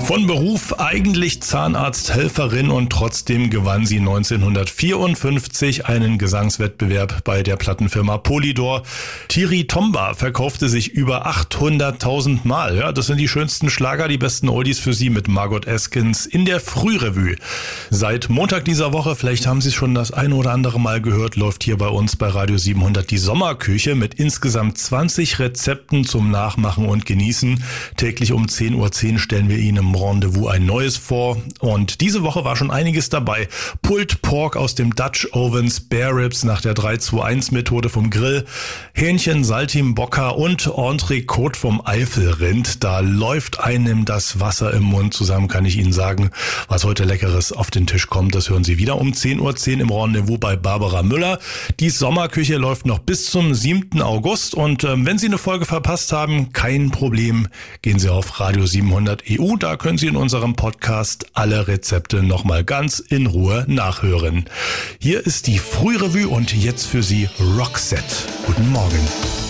Von Beruf eigentlich Zahnarzthelferin und trotzdem gewann sie 1954 einen Gesangswettbewerb bei der Plattenfirma Polydor. Thierry Tomba verkaufte sich über 800.000 Mal. Ja, das sind die schönsten Schlager, die besten Oldies für Sie mit Margot Askins in der Frührevue. Seit Montag dieser Woche, vielleicht haben Sie es schon das eine oder andere Mal gehört, läuft hier bei uns bei Radio 700 die Sommerküche mit insgesamt 20 Rezepten zum Nachmachen und Genießen. Täglich um 10:10 Uhr stellen wir Ihnen im Rendezvous ein neues vor. Und diese Woche war schon einiges dabei. Pulled Pork aus dem Dutch Oven, Spare Ribs nach der 3-2-1-Methode vom Grill, Hähnchen, Saltimbocca und Entrecote vom Eifelrind. Da läuft einem das Wasser im Mund zusammen, kann ich Ihnen sagen. Was heute Leckeres auf den Tisch kommt, das hören Sie wieder um 10:10 Uhr im Rendezvous bei Barbara Müller. Die Sommerküche läuft noch bis zum 7. August. Und wenn Sie eine Folge verpasst haben, kein Problem. Gehen Sie auf Radio 700 EU. Da können Sie in unserem Podcast alle Rezepte nochmal ganz in Ruhe nachhören. Hier ist die Frührevue und jetzt für Sie Roxette. Guten Morgen.